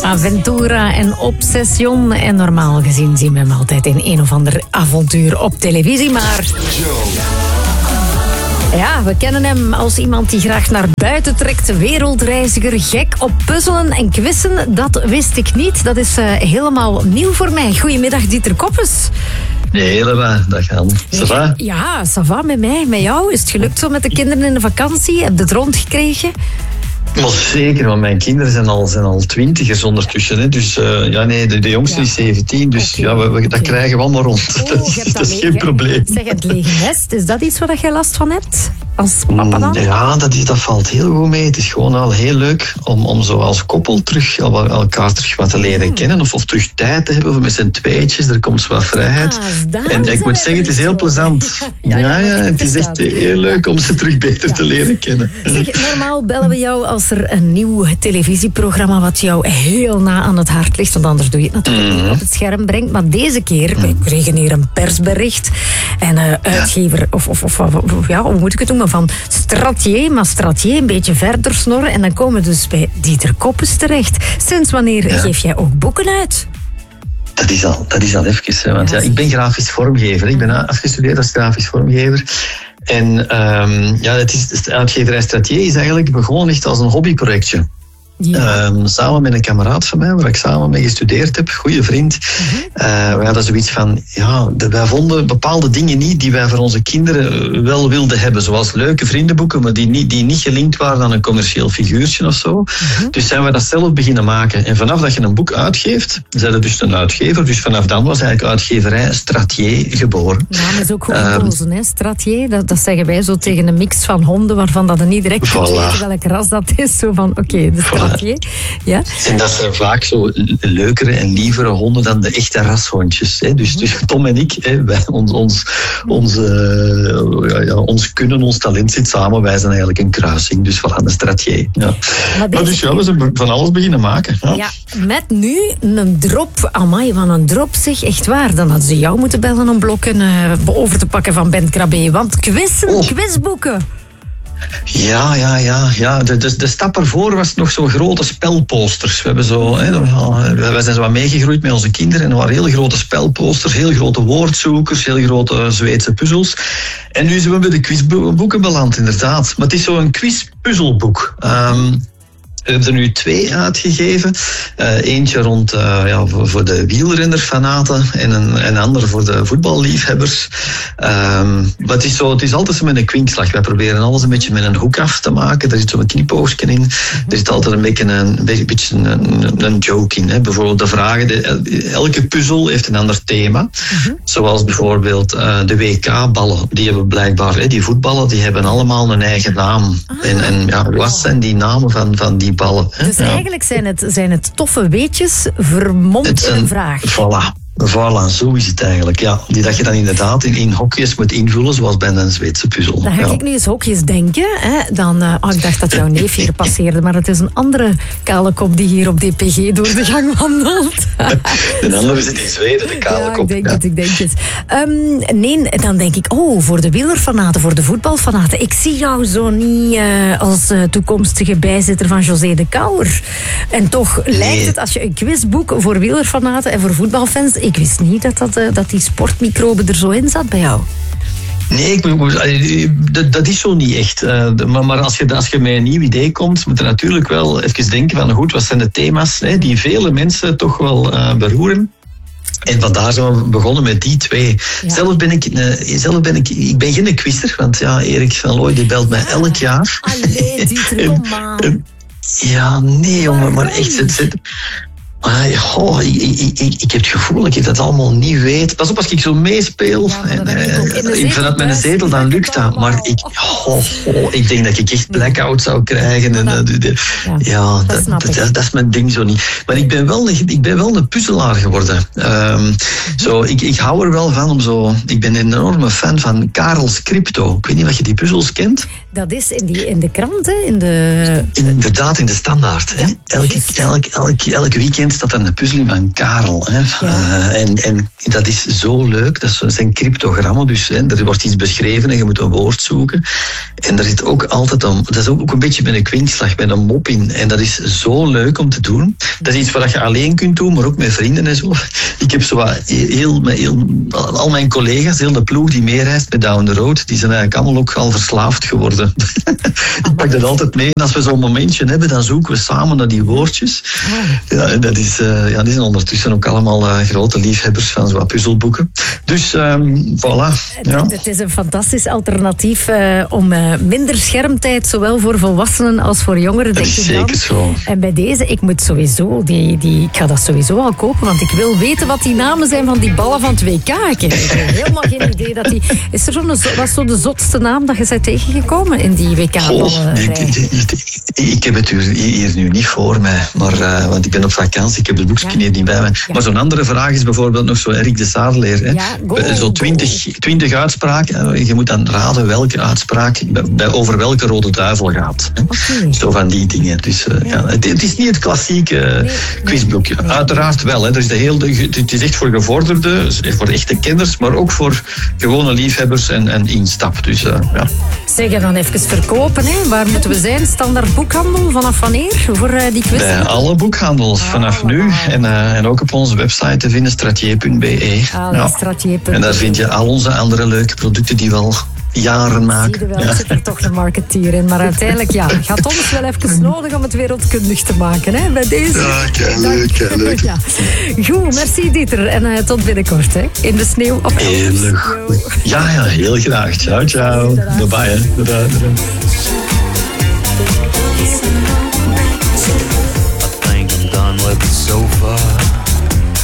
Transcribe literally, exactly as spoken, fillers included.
Aventura en Obsession. En normaal gezien zien we hem altijd in een of ander avontuur op televisie, maar... Ja, we kennen hem als iemand die graag naar buiten trekt. Wereldreiziger, gek op puzzelen en quizzen. Dat wist ik niet. Dat is uh, helemaal nieuw voor mij. Goedemiddag, Dieter Koppes. Nee, helemaal. Dag Anne. Ça va? Ja, ça va met mij. Met jou? Is het gelukt zo met de kinderen in de vakantie? Heb je het rondgekregen? Maar zeker, want mijn kinderen zijn al, zijn al twintigers ondertussen. Hè. Dus uh, ja, nee, de, de jongste ja. is zeventien. Dus okay. ja, we, we, dat okay. krijgen we allemaal rond. Oh, dat, is, dat is geen ge- probleem. Zeg, het lege nest, is dat iets waar jij last van hebt? Als papa dan? Ja, dat, is, dat valt heel goed mee. Het is gewoon al heel leuk om, om zo als koppel terug elkaar terug wat te leren kennen. Of, of terug tijd te hebben, of met z'n tweetjes. Er komt wat vrijheid. Ah, en ik moet zeggen, het is heel plezant. Ja, ja, ja, het is echt heel leuk om ze terug beter ja. te leren kennen. Zeg, normaal bellen we jou als er een nieuw televisieprogramma wat jou heel na aan het hart ligt, want anders doe je het natuurlijk mm. niet op het scherm brengt. Maar deze keer, we kregen hier een persbericht en uh, uitgever, ja. of, of, of, of ja, hoe moet ik het doen? Van Stratier, maar Stratier een beetje verder snorren en dan komen we dus bij Dieter Koppes terecht. Sinds wanneer ja. geef jij ook boeken uit? Dat is al, dat is al even, want ja, ik ben grafisch vormgever. Ik ben afgestudeerd als grafisch vormgever. En um, ja, het is, de uitgeverij Stratier is eigenlijk begonnen echt als een hobbyprojectje. Ja. Um, samen met een kameraad van mij, waar ik samen mee gestudeerd heb, goede vriend. Uh-huh. Uh, we hadden zoiets van, ja, de, wij vonden bepaalde dingen niet die wij voor onze kinderen wel wilden hebben. Zoals leuke vriendenboeken, maar die niet, die niet gelinkt waren aan een commercieel figuurtje of zo. Uh-huh. Dus zijn we dat zelf beginnen maken. En vanaf dat je een boek uitgeeft, zijn we dus een uitgever. Dus vanaf dan was eigenlijk uitgeverij Stratier geboren. Ja, dat is ook goed gekozen, um, hè, Stratier. Dat, dat zeggen wij zo tegen een mix van honden, waarvan dat er niet direct voilà. weet welk ras dat is. Zo van, oké, okay, de Stratier. Ja? En dat zijn vaak zo leukere en lievere honden dan de echte rashondjes. Hè. Dus, dus Tom en ik, hè, wij, ons, ons, onze, ja, ja, ons kunnen, ons talent zit samen. Wij zijn eigenlijk een kruising, dus voilà, een Stratier. Ja. Maar, maar dus ja, we zijn van alles beginnen maken. Ja. Ja, met nu een drop, amai, van een drop zeg, echt waar. Dan hadden ze jou moeten bellen om blokken uh, over te pakken van Ben Krabbe. Want quizzen, oh. quizboeken. Ja, ja, ja. ja. De, de, de stap ervoor was nog zo'n grote spelposters. We hebben zo, hè, wij zijn zo wat meegegroeid met onze kinderen en er waren heel grote spelposters, heel grote woordzoekers, heel grote Zweedse puzzels. En nu zijn we bij de quizboeken beland, inderdaad. Maar het is zo'n quizpuzzelboek. Um, We hebben er nu twee uitgegeven. Uh, eentje rond uh, ja, voor, voor de wielrennerfanaten en een, een ander voor de voetballiefhebbers. Um, maar het is, zo, het is altijd zo met een kwinkslag. Wij proberen alles een beetje met een hoek af te maken. Er zit zo'n knipoogje in. Er zit altijd een beetje een, een, beetje een, een joke in. Hè. Bijvoorbeeld de vragen. De, elke puzzel heeft een ander thema. Uh-huh. Zoals bijvoorbeeld uh, de W K-ballen. Die hebben blijkbaar, hè, die voetballen, die hebben allemaal een eigen naam. Ah. En, en ja, wat zijn die namen van, van die ballen. Hè? Dus ja. eigenlijk zijn het, zijn het toffe weetjes vermomd in een vraag. Voilà. Voilà, zo is het eigenlijk. Ja, die dat je dan inderdaad in, in hokjes moet invullen, zoals bij een Zweedse puzzel. Dan ga ja. ik nu eens hokjes denken. Hè. Dan, uh, oh, ik dacht dat jouw neef hier passeerde, maar het is een andere kale kop die hier op D P G door de gang wandelt. Een andere is het in Zweden, de kale ja, kop. Ik denk ja. het, ik denk het. Um, nee, dan denk ik, oh, voor de wielerfanaten, voor de voetbalfanaten. Ik zie jou zo niet uh, als uh, toekomstige bijzitter van José de Kouwer. En toch nee. lijkt het, als je een quizboek voor wielerfanaten en voor voetbalfans... Ik wist niet dat, dat, dat die sportmicrobe er zo in zat bij jou. Nee, ik, dat, dat is zo niet echt. Uh, maar maar als, je, als je met een nieuw idee komt, moet je natuurlijk wel even denken van, goed, wat zijn de thema's hè, die vele mensen toch wel uh, beroeren. En vandaar zijn we begonnen met die twee. Ja. Zelf ben ik, uh, zelf ben ik, ik ben geen quizzer, want ja, Erik van Looy die belt mij elk jaar. Allee, Dieter, kom maar. Ja, nee jongen, maar echt, zit, zit, Ah, oh, ik, ik, ik, ik heb het gevoel dat ik dat allemaal niet weet. Pas op, als ik zo meespeel ja, en uh, vanuit mijn zetel, dan lukt dat. Maar ik, oh, oh, ik denk dat ik echt blackout zou krijgen. En, uh, de, de, ja, ja dat, dat, dat, dat is mijn ding zo niet. Maar ik ben wel een, ik ben wel een puzzelaar geworden. Um, mm-hmm. zo, ik, ik hou er wel van om zo... Ik ben een enorme fan van Karels Crypto. Ik weet niet of je die puzzels kent. Dat is in, die, in de krant, hè? In de... Inderdaad, in de Standaard. Hè? Elke, elke, elke, elke weekend staat er een puzzel van Karel. Hè? Ja. Uh, en, en dat is zo leuk. Dat zijn cryptogrammen. Dus hè, er wordt iets beschreven en je moet een woord zoeken. En daar zit ook altijd een, dat is ook een beetje met een kwinkslag, met een mop in. En dat is zo leuk om te doen. Dat is iets wat je alleen kunt doen, maar ook met vrienden en zo. Ik heb zo wat heel, heel, al mijn collega's, heel de ploeg die meereist met Down the Road, die zijn eigenlijk allemaal ook al verslaafd geworden. Ik pak dat altijd mee. En als we zo'n momentje hebben, dan zoeken we samen naar die woordjes. Ja, en dat is, uh, ja, die zijn ondertussen ook allemaal uh, grote liefhebbers van zo'n puzzelboeken. Dus, um, voilà. Ja. Het, het is een fantastisch alternatief uh, om uh, minder schermtijd, zowel voor volwassenen als voor jongeren, denk ik dan. Zeker zo. En bij deze, ik moet sowieso, die, die, ik ga dat sowieso al kopen, want ik wil weten wat die namen zijn van die ballen van het W K. Ik heb helemaal geen idee dat die... Is er zo'n, wat is zo de zotste naam dat je bent tegengekomen in die W K-ballen? Ik, ik, ik, ik heb het hier nu niet voor mij, maar, uh, want ik ben op vakantie, ik heb het boekje ja. hier niet bij mij. Ja. Maar zo'n andere vraag is bijvoorbeeld nog zo Erik de Saarleer. Hè? Ja, go, zo twintig, twintig uitspraken, je moet dan raden welke uitspraak bij, over welke rode duivel gaat. Hè? Okay. Zo van die dingen. Dus, uh, ja. Ja, het, het is niet het klassieke nee, quizboekje. Nee, nee. Uiteraard wel. Hè. Er is de heel, het is echt voor gevorderden, voor echte kenners, maar ook voor gewone liefhebbers en, en instap. Dus, uh, ja. Zeg, dan even verkopen. Hè. Waar moeten we zijn? Standaard boekhandel? Vanaf wanneer? Voor uh, die quiz? Bij alle boekhandels ah, vanaf nu. Ah. En, uh, en ook op onze website te vinden, stratier punt b e. Ah, ja. Stratier punt b e. En daar vind je al onze andere leuke producten die we al jaren maken. Zie je wel, ja. Zit er toch een marketeer in. Maar uiteindelijk, ja, gaat ons wel even nodig om het wereldkundig te maken. Hè, bij deze. Ja, kei leuk, kei leuk. Ja. Goed, merci Dieter. En uh, tot binnenkort, hè. In de sneeuw of heel leuk. Ja, ja, heel graag. Ciao, ciao. Bye bye. Hè.